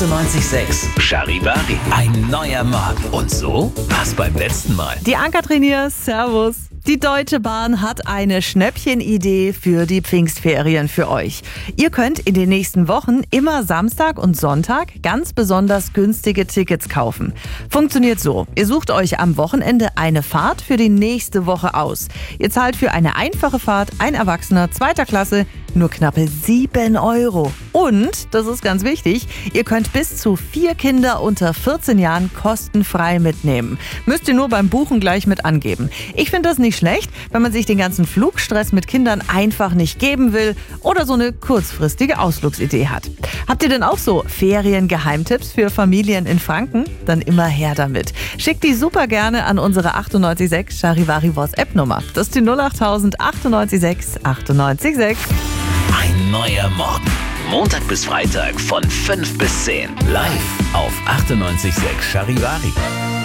98.6 Charivari. Ein neuer Morgen. Und so war's beim letzten Mal. Die Ankatrin hier, servus. Die Deutsche Bahn hat eine Schnäppchenidee für die Pfingstferien für euch. Ihr könnt in den nächsten Wochen immer Samstag und Sonntag ganz besonders günstige Tickets kaufen. Funktioniert so: Ihr sucht euch am Wochenende eine Fahrt für die nächste Woche aus. Ihr zahlt für eine einfache Fahrt, ein Erwachsener, 2. Klasse, nur knappe 7 €. Und, das ist ganz wichtig, ihr könnt bis zu 4 Kinder unter 14 Jahren kostenfrei mitnehmen. Müsst ihr nur beim Buchen gleich mit angeben. Ich finde das nicht schlecht, wenn man sich den ganzen Flugstress mit Kindern einfach nicht geben will oder so eine kurzfristige Ausflugsidee hat. Habt ihr denn auch so Ferien-Geheimtipps für Familien in Franken? Dann immer her damit. Schickt die super gerne an unsere 98.6 Charivari WhatsApp-Nummer. Das ist die 08000 98.6 98.6. Ein neuer Morgen. Montag bis Freitag von 5 bis 10. Live auf 98.6 Charivari.